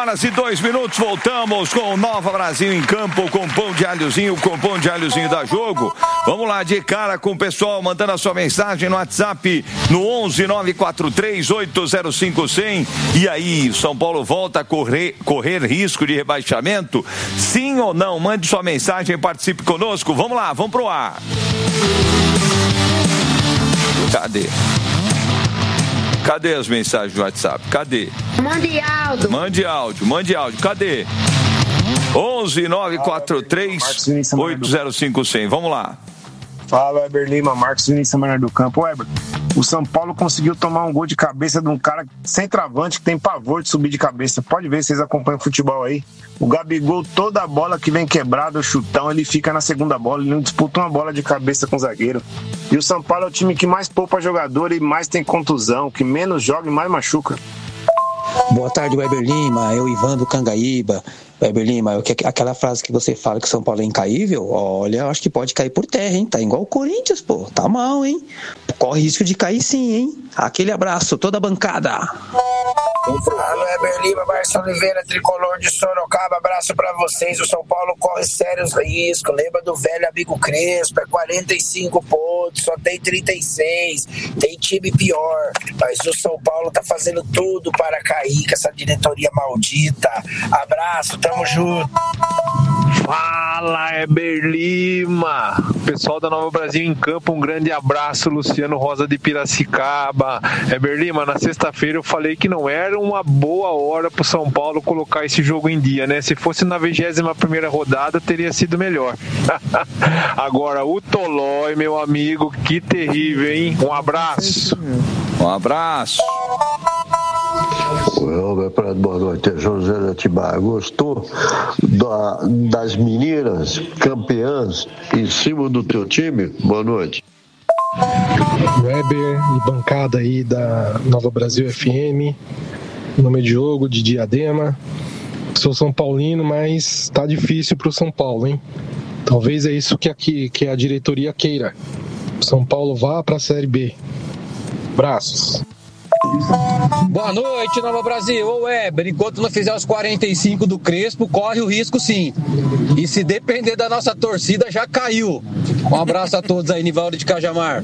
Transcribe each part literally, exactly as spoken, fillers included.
horas e dois minutos, voltamos com o Nova Brasil em campo, com pão de alhozinho, com pão de alhozinho da Jogo. Vamos lá, de cara com o pessoal mandando a sua mensagem no WhatsApp no onze nove quatro três oito zero cinco zero zero. E aí, São Paulo volta a correr, correr risco de rebaixamento? Sim ou não? Mande sua mensagem e participe conosco. Vamos lá, vamos pro ar. Cadê? Cadê as mensagens do WhatsApp? Cadê? Mande áudio. Mande áudio, mande áudio. Cadê? onze nove quatro três oito zero cinco zero zero. Vamos lá. Fala, Weber Lima, Marcos Vinícius Manoel do Campo. Weber, o São Paulo conseguiu tomar um gol de cabeça de um cara centroavante que tem pavor de subir de cabeça. Pode ver, vocês acompanham o futebol aí. O Gabigol, toda a bola que vem quebrada, o chutão, ele fica na segunda bola, ele não disputa uma bola de cabeça com o zagueiro. E o São Paulo é o time que mais poupa jogador e mais tem contusão, que menos joga e mais machuca. Boa tarde, Weber Lima, eu Ivan do Cangaíba. Weber Lima, aquela frase que você fala que o São Paulo é incaível, olha, eu acho que pode cair por terra, hein? Tá igual o Corinthians, pô, tá mal, hein? Corre risco de cair sim, hein? Aquele abraço, toda a bancada. Alô, Weber Lima, Marcelo Oliveira, tricolor de Sorocaba, abraço pra vocês. O São Paulo corre sérios riscos, lembra do velho amigo Crespo, é quarenta e cinco pontos, só tem trinta e seis, tem time pior, mas o São Paulo tá fazendo tudo para cair com essa diretoria maldita. Abraço, tamo junto. Fala, Weber Lima, pessoal da Nova Brasil em campo, um grande abraço, Luciano Rosa de Piracicaba. Weber Lima, na sexta-feira eu falei que não era uma boa hora pro São Paulo colocar esse jogo em dia, né? Se fosse na vigésima primeira rodada, teria sido melhor. Agora, o Tolói, meu amigo, que terrível, hein? Um abraço. Um abraço. Boa noite, José de Atibaia. Gostou da, das meninas campeãs em cima do teu time? Boa noite. Weber e bancada aí da Nova Brasil F M, nome de jogo de Diadema. Sou São Paulino, mas tá difícil pro São Paulo, hein? Talvez é isso que, aqui, que a diretoria queira. São Paulo vá pra Série B. Abraços. Boa noite, Nova Brasil. Ô Weber, enquanto não fizer os quarenta e cinco do Crespo, corre o risco sim. E se depender da nossa torcida, já caiu. Um abraço a todos aí, Nivaldo de Cajamar.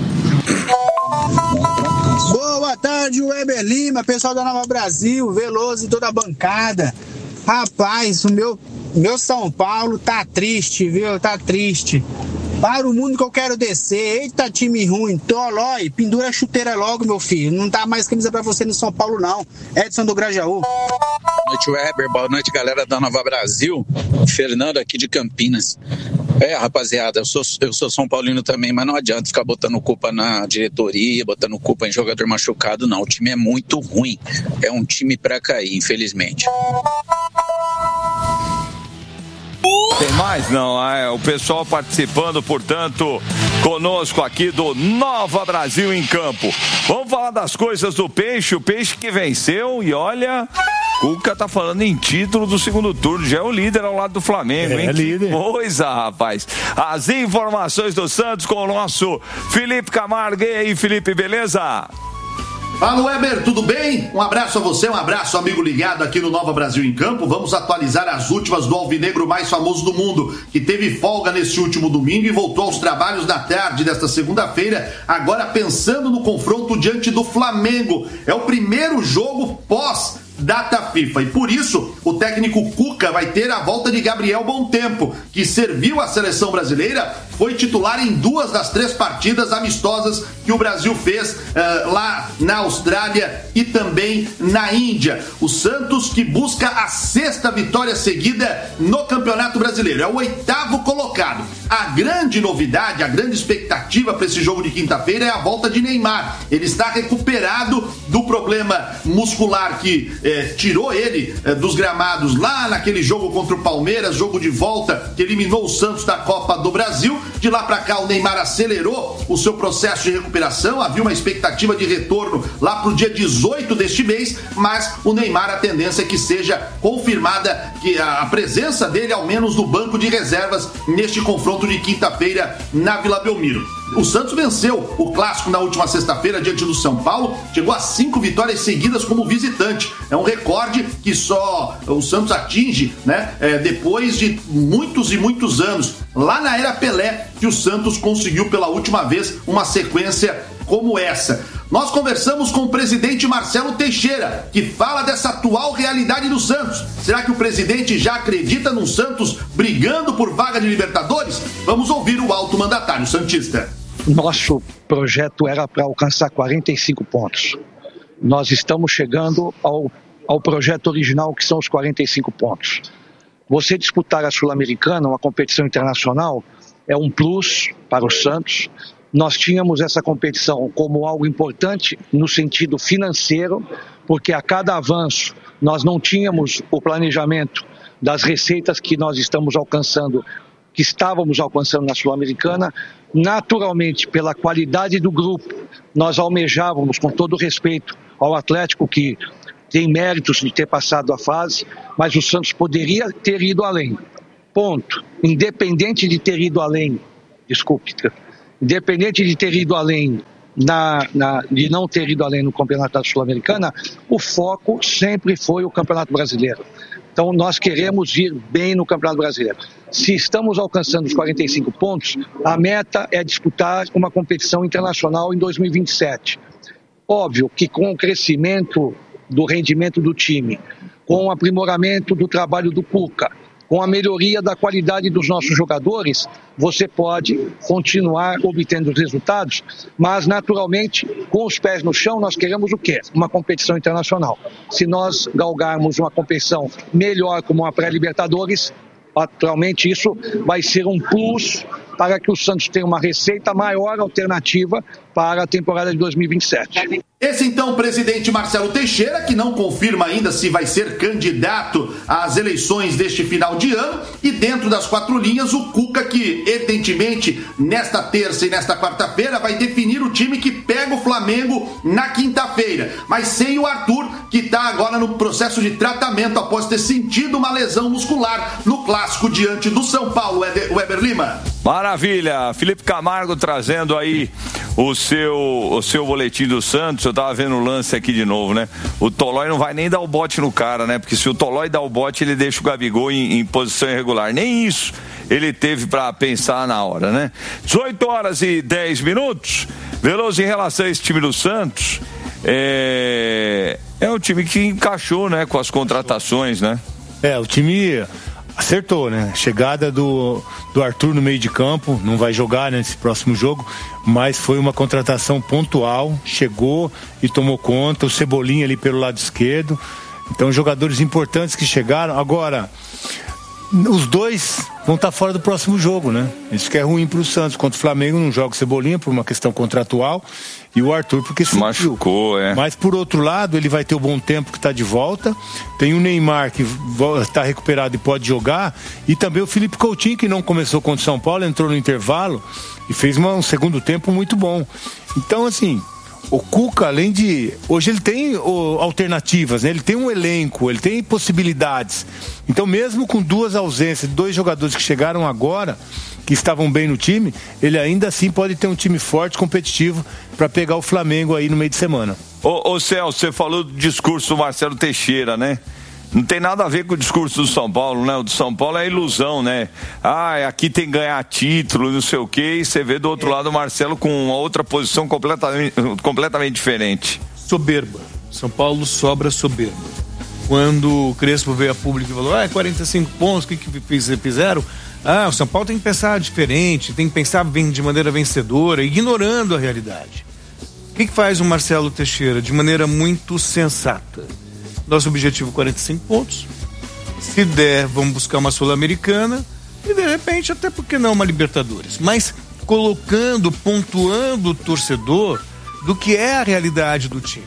Boa tarde, Weber Lima, pessoal da Nova Brasil, Veloso e toda a bancada. Rapaz, o meu, meu São Paulo tá triste, viu? Tá triste. Para o mundo que eu quero descer. Eita, time ruim. Tolói, pendura a chuteira logo, meu filho. Não dá mais camisa pra você no São Paulo, não. Edson do Grajaú. Boa noite, Weber. Boa noite, galera da Nova Brasil. Fernando aqui de Campinas. É, rapaziada, eu sou, eu sou São Paulino também, mas não adianta ficar botando culpa na diretoria, botando culpa em jogador machucado, não. O time é muito ruim. É um time pra cair, infelizmente. Tem mais? Não, é o pessoal participando, portanto, conosco aqui do Nova Brasil em Campo. Vamos falar das coisas do Peixe, o Peixe que venceu e olha, Cuca tá falando em título do segundo turno, já é o líder ao lado do Flamengo, hein? É líder. Que coisa, rapaz. As informações do Santos com o nosso Felipe Camargo. E aí, Felipe, beleza? Fala, Weber, tudo bem? Um abraço a você, um abraço, amigo ligado aqui no Nova Brasil em Campo. Vamos atualizar as últimas do alvinegro mais famoso do mundo, que teve folga neste último domingo e voltou aos trabalhos na tarde desta segunda-feira, agora pensando no confronto diante do Flamengo. É o primeiro jogo pós data FIFA, e por isso o técnico Cuca vai ter a volta de Gabriel Bontempo, que serviu a seleção brasileira, foi titular em duas das três partidas amistosas que o Brasil fez uh, lá na Austrália e também na Índia. O Santos que busca a sexta vitória seguida no Campeonato Brasileiro, é o oitavo colocado. A grande novidade, a grande expectativa para esse jogo de quinta-feira é a volta de Neymar. Ele está recuperado do problema muscular que eh, tirou ele eh, dos gramados lá naquele jogo contra o Palmeiras, jogo de volta que eliminou o Santos da Copa do Brasil. De lá para cá o Neymar acelerou o seu processo de recuperação, havia uma expectativa de retorno lá para o dia dezoito deste mês, mas o Neymar, a tendência é que seja confirmada que a presença dele ao menos no banco de reservas neste confronto de quinta-feira na Vila Belmiro. O Santos venceu o clássico na última sexta-feira diante do São Paulo, chegou a cinco vitórias seguidas como visitante. É um recorde que só o Santos atinge, né, é, depois de muitos e muitos anos. Lá na era Pelé, que o Santos conseguiu pela última vez uma sequência como essa. Nós conversamos com o presidente Marcelo Teixeira, que fala dessa atual realidade do Santos. Será que o presidente já acredita no Santos brigando por vaga de Libertadores? Vamos ouvir o alto mandatário santista. Nosso projeto era para alcançar quarenta e cinco pontos. Nós estamos chegando ao, ao projeto original, que são os quarenta e cinco pontos. Você disputar a Sul-Americana, uma competição internacional, é um plus para o Santos. Nós tínhamos essa competição como algo importante no sentido financeiro, porque a cada avanço nós não tínhamos o planejamento das receitas que nós estamos alcançando, que estávamos alcançando na Sul-Americana. Naturalmente, pela qualidade do grupo, nós almejávamos, com todo respeito ao Atlético, que tem méritos de ter passado a fase, mas o Santos poderia ter ido além. Ponto. Independente de ter ido além, desculpe, independente de ter ido além, na, na, de não ter ido além no Campeonato da Sul-Americana, o foco sempre foi o Campeonato Brasileiro. Então nós queremos ir bem no Campeonato Brasileiro. Se estamos alcançando os quarenta e cinco pontos, a meta é disputar uma competição internacional em dois mil e vinte e sete. Óbvio que com o crescimento do rendimento do time, com o aprimoramento do trabalho do Cuca, com a melhoria da qualidade dos nossos jogadores, você pode continuar obtendo os resultados, mas naturalmente, com os pés no chão, nós queremos o quê? Uma competição internacional. Se nós galgarmos uma competição melhor como a pré-Libertadores, naturalmente isso vai ser um plus para que o Santos tenha uma receita maior alternativa para a temporada de dois mil e vinte e sete. Esse então o presidente Marcelo Teixeira, que não confirma ainda se vai ser candidato às eleições deste final de ano, e dentro das quatro linhas o Cuca, que evidentemente nesta terça e nesta quarta-feira vai definir o time que pega o Flamengo na quinta-feira, mas sem o Arthur, que está agora no processo de tratamento após ter sentido uma lesão muscular no clássico diante do São Paulo. Weber Lima. Maravilha, Felipe Camargo trazendo aí o seu, o seu boletim do Santos. Eu tava vendo o lance aqui de novo, né? O Tolói não vai nem dar o bote no cara, né? Porque se o Tolói dá o bote, ele deixa o Gabigol em, em posição irregular. Nem isso ele teve para pensar na hora, né? dezoito horas e dez minutos. Veloso, em relação a esse time do Santos, é, é um time que encaixou, né? Com as contratações, né? É, o time acertou, né? Chegada do, do Arthur no meio de campo, não vai jogar, né, nesse próximo jogo, mas foi uma contratação pontual, chegou e tomou conta, o Cebolinha ali pelo lado esquerdo. Então, jogadores importantes que chegaram. Agora, os dois vão estar fora do próximo jogo, né? Isso que é ruim para o Santos. Contra o Flamengo não joga o Cebolinha por uma questão contratual, e o Arthur porque se machucou, é. Mas por outro lado, ele vai ter o Bom Tempo, que está de volta. Tem o Neymar, que está recuperado e pode jogar, e também o Felipe Coutinho, que não começou contra o São Paulo, entrou no intervalo e fez uma, um segundo tempo muito bom. Então, assim, o Cuca, além de... Hoje ele tem oh, alternativas, né? Ele tem um elenco, ele tem possibilidades. Então, mesmo com duas ausências, dois jogadores que chegaram agora, que estavam bem no time, ele ainda assim pode ter um time forte, competitivo, para pegar o Flamengo aí no meio de semana. Ô, ô Celso, você falou do discurso do Marcelo Teixeira, né? Não tem nada a ver com o discurso do São Paulo, né? O do São Paulo é ilusão, né? Ah, aqui tem que ganhar título, não sei o quê, e você vê do outro lado o Marcelo com uma outra posição completamente, completamente diferente. Soberba. São Paulo sobra soberba. Quando o Crespo veio a público e falou, ah, quarenta e cinco pontos, o que, que fizeram? Ah, o São Paulo tem que pensar diferente, tem que pensar de maneira vencedora, ignorando a realidade. O que, que faz o Marcelo Teixeira? De maneira muito sensata. Nosso objetivo, quarenta e cinco pontos. Se der, vamos buscar uma Sul-Americana e, de repente, até porque não uma Libertadores. Mas colocando, pontuando o torcedor do que é a realidade do time.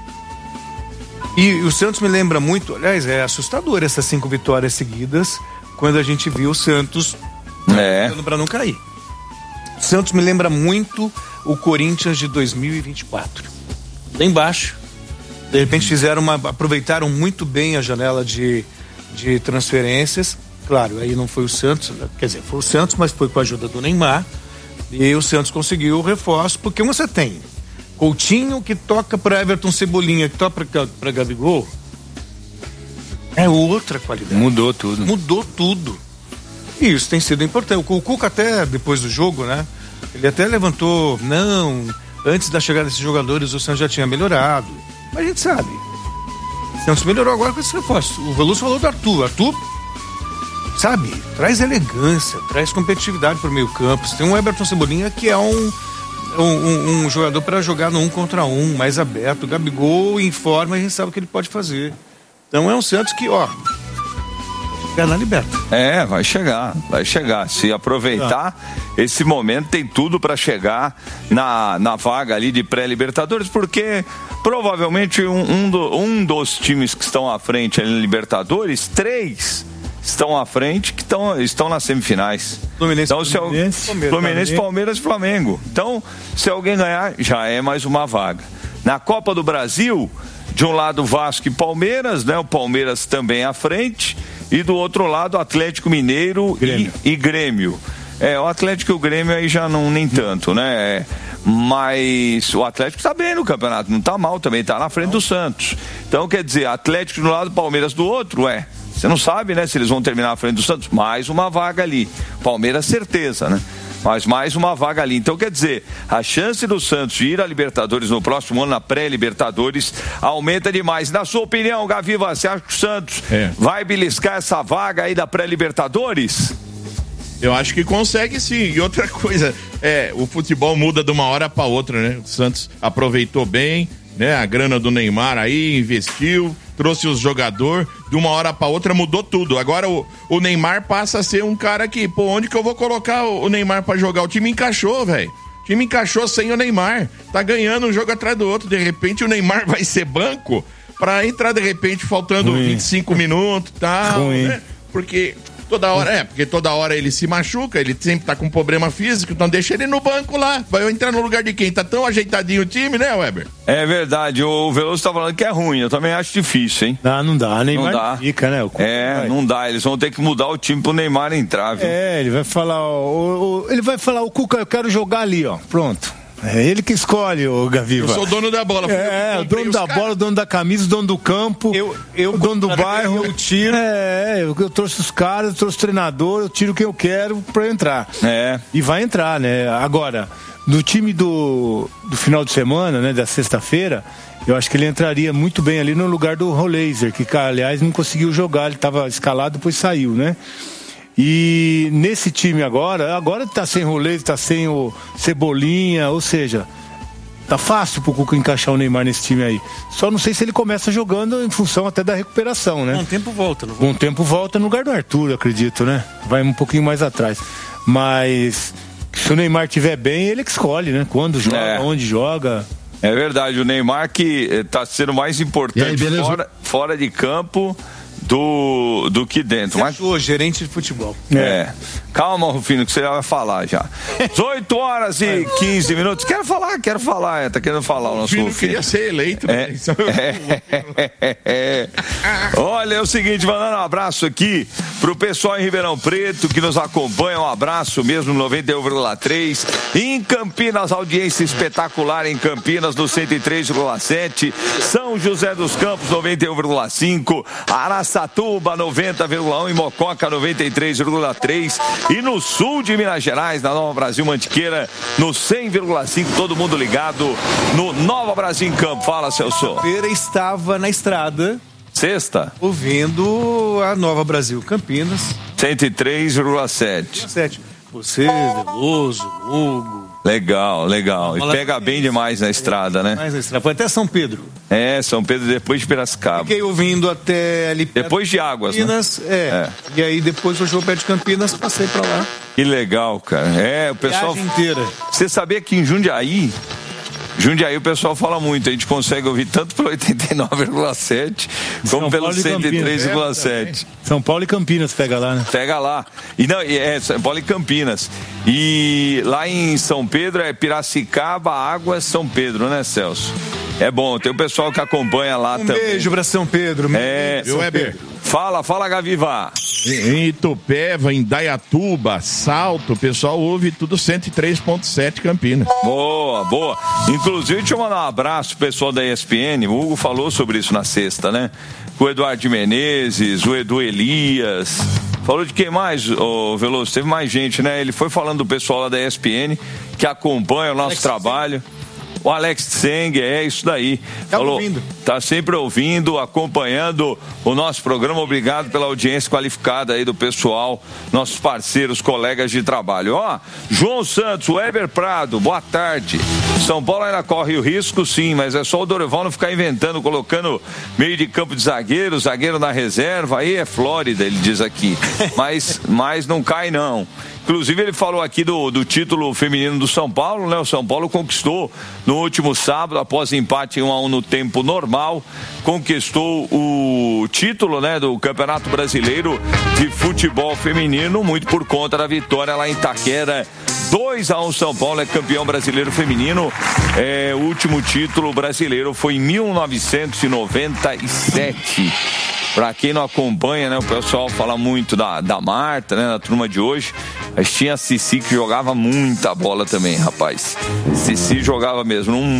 E, e o Santos me lembra muito, aliás, é assustador essas cinco vitórias seguidas, quando a gente viu o Santos é. para não cair. O Santos me lembra muito o Corinthians de dois mil e vinte e quatro. Lá embaixo. De repente fizeram uma, aproveitaram muito bem a janela de, de transferências. Claro, aí não foi o Santos, quer dizer, foi o Santos, mas foi com a ajuda do Neymar. E o Santos conseguiu o reforço, porque você tem Coutinho que toca para Everton, Cebolinha que toca para Gabigol, é outra qualidade. Mudou tudo. Mudou tudo. E isso tem sido importante. O Cuca até, depois do jogo, né? Ele até levantou, não, antes da chegada desses jogadores o Santos já tinha melhorado. Mas a gente sabe. O Santos melhorou agora com esse reforço. O Veloso falou do Arthur. Arthur, sabe, traz elegância, traz competitividade para o meio campo. Você tem um Everton Cebolinha que é um, um, um, um jogador para jogar no um contra um, mais aberto. O Gabigol em forma, a gente sabe o que ele pode fazer. Então é um Santos que, ó, chegar na liberta. É, vai chegar, vai chegar. Se aproveitar ah. esse momento, tem tudo para chegar na, na vaga ali de pré-Libertadores, porque provavelmente um, um, do, um dos times que estão à frente ali na Libertadores, três estão à frente que tão, estão nas semifinais. Fluminense, então, se Fluminense, Palmeiras, Fluminense, Palmeiras e Flamengo. Então, se alguém ganhar, já é mais uma vaga. Na Copa do Brasil, de um lado Vasco e Palmeiras, né? O Palmeiras também à frente, e do outro lado Atlético Mineiro Grêmio. E, e Grêmio. É, o Atlético e o Grêmio aí já não nem tanto, né? Mas o Atlético tá bem no campeonato, não tá mal também, tá na frente do Santos. Então, quer dizer, Atlético de um lado, Palmeiras do outro, é. Você não sabe, né, se eles vão terminar na frente do Santos. Mais uma vaga ali. Palmeiras, certeza, né? Mas mais uma vaga ali. Então, quer dizer, a chance do Santos de ir à Libertadores no próximo ano, na pré-Libertadores, aumenta demais. Na sua opinião, Gaviva, você acha que o Santos é. vai beliscar essa vaga aí da pré-Libertadores? Eu acho que consegue sim. E outra coisa, é, o futebol muda de uma hora para outra, né? O Santos aproveitou bem, né? A grana do Neymar aí, investiu, trouxe os jogadores, de uma hora para outra mudou tudo. Agora o, o Neymar passa a ser um cara que, pô, onde que eu vou colocar o, o Neymar para jogar? O time encaixou, velho. O time encaixou sem o Neymar. Tá ganhando um jogo atrás do outro. De repente o Neymar vai ser banco para entrar de repente faltando Ruim. vinte e cinco minutos e tal, Ruim. né? Porque toda hora, é, porque toda hora ele se machuca, ele sempre tá com problema físico, então deixa ele no banco lá. Vai entrar no lugar de quem? Tá tão ajeitadinho o time, né, Weber? É verdade, o Veloso tá falando que é ruim, eu também acho difícil, hein? Não, não dá, Neymar não dá. Fica, né? O é, vai. não dá, eles vão ter que mudar o time pro Neymar entrar, viu? É, ele vai falar, ó, o, o, ele vai falar, o Cuca, eu quero jogar ali, ó, pronto. É ele que escolhe, o Gaviva. Eu sou o dono da bola. É, o dono da cara. bola, o dono da camisa, o dono do campo, eu, eu, o dono do bairro. Eu tiro. É, eu, eu trouxe os caras, eu trouxe o treinador, eu tiro quem eu quero pra entrar. É. E vai entrar, né? Agora, no time do, do final de semana, né, da sexta-feira, eu acho que ele entraria muito bem ali no lugar do Roleiser, que, aliás, não conseguiu jogar, ele estava escalado, depois saiu, né? E nesse time agora, agora tá sem Roleiser, tá sem o Cebolinha, ou seja, tá fácil pro Cuca encaixar o Neymar nesse time aí. Só não sei se ele começa jogando em função até da recuperação, né? Com o tempo volta, não Com o tempo volta no lugar do Arthur, acredito, né? Vai um pouquinho mais atrás. Mas se o Neymar estiver bem, ele que escolhe, né? Quando joga, é. onde joga. É verdade, o Neymar que tá sendo mais importante aí, fora, fora de campo do, do que dentro. Mas o gerente de futebol. É. é. Calma, Rufino, que você já vai falar já. dezoito horas e quinze minutos. Quero falar, quero falar. É, tá querendo falar o nosso Rufino. Rufino queria ser eleito. É. É. É. É. Olha, é o seguinte, mandando um abraço aqui pro pessoal em Ribeirão Preto que nos acompanha. Um abraço mesmo no noventa e um vírgula três. Em Campinas, audiência espetacular em Campinas no cento e três vírgula sete. São José dos Campos, noventa e um vírgula cinco. Araçatuba, noventa vírgula um. E Mococa, noventa e três vírgula três. E no sul de Minas Gerais, na Nova Brasil Mantiqueira, no cem vírgula cinco, todo mundo ligado no Nova Brasil em Campo. Fala, Celso. Feira estava na estrada. Sexta? Ouvindo a Nova Brasil Campinas. cento e três vírgula sete. Você, Veloso, Hugo. Legal, legal. E pega bem demais na estrada, né? Mais na estrada. Foi até São Pedro. É, São Pedro depois de Piracicaba. Fiquei ouvindo até ali perto depois de Águas, Campinas, né? É. é. E aí depois eu jogo perto de Campinas, passei pra lá. Que legal, cara. É, o pessoal. Viagem inteira. Você sabia que em Jundiaí, Jundiaí o pessoal fala muito, a gente consegue ouvir tanto pelo oitenta e nove vírgula sete como pelo cento e três vírgula sete. São Paulo e Campinas pega lá, né? Pega lá. E não, é São Paulo e Campinas. E lá em São Pedro é Piracicaba, Águas, São Pedro, né, Celso? É bom, tem o pessoal que acompanha lá um também. Um beijo pra São Pedro. É, São Pedro. Fala, fala, Gaviva. Em Itupeva, em Dayatuba, Salto, o pessoal ouve tudo cento e três ponto sete Campinas. Boa, boa. Inclusive, deixa eu mandar um abraço pro pessoal da E S P N. O Hugo falou sobre isso na sexta, né? O Eduardo Menezes, o Edu Elias. Falou de quem mais, ô Veloso? Teve mais gente, né? Ele foi falando do pessoal lá da E S P N que acompanha o nosso Alex trabalho. Sim. O Alex Tseng, é isso daí. Tá Falou, ouvindo. Tá sempre ouvindo, acompanhando o nosso programa. Obrigado pela audiência qualificada aí do pessoal, nossos parceiros, colegas de trabalho. Ó, João Santos, Weber Prado, boa tarde. São Paulo ainda corre o risco, sim, mas é só o Dorival não ficar inventando, colocando meio de campo de zagueiro, zagueiro na reserva, aí é Flórida, ele diz aqui. Mas, mas não cai, não. Inclusive, ele falou aqui do, do título feminino do São Paulo, né? O São Paulo conquistou no último sábado, após empate em um a um no tempo normal, conquistou o título, né, do Campeonato Brasileiro de Futebol Feminino, muito por conta da vitória lá em Itaquera. dois a um São Paulo é campeão brasileiro feminino. É, o último título brasileiro foi em mil novecentos e noventa e sete. Pra quem não acompanha, né, o pessoal fala muito da, da Marta, né, na turma de hoje. Mas tinha a Cici que jogava muita bola também, rapaz. Cici jogava mesmo. Não